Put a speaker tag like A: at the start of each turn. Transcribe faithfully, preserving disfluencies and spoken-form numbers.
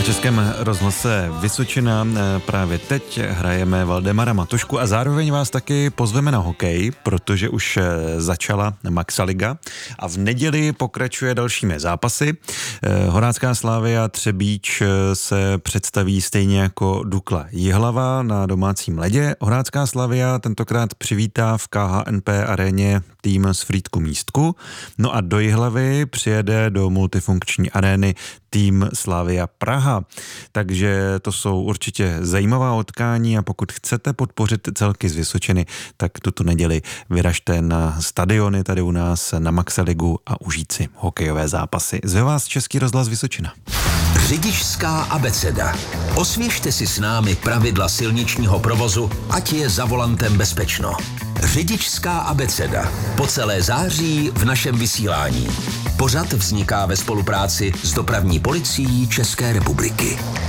A: Českém rozhlase Vysočina právě teď hrajeme Valdemara Matošku a zároveň vás taky pozveme na hokej, protože už začala Maxa Liga a v neděli pokračuje dalšími zápasy. Horácká Slavia Třebíč se představí stejně jako Dukla Jihlava na domácím ledě. Horácká Slavia tentokrát přivítá v K H N P aréně tým z Frýdku Místku. No a do Jihlavy přijede do multifunkční arény tým Slavia Praha. Takže to jsou určitě zajímavá utkání a pokud chcete podpořit celky z Vysočiny, tak tuto neděli vyražte na stadiony tady u nás na Maxa Ligu a užít si hokejové zápasy. Zve vás Český rozhlas Vysočina.
B: Řidičská abeceda. Osvěžte si s námi pravidla silničního provozu, ať je za volantem bezpečno. Řidičská abeceda. Po celé září v našem vysílání. Pořad vzniká ve spolupráci s Dopravní policií České republiky.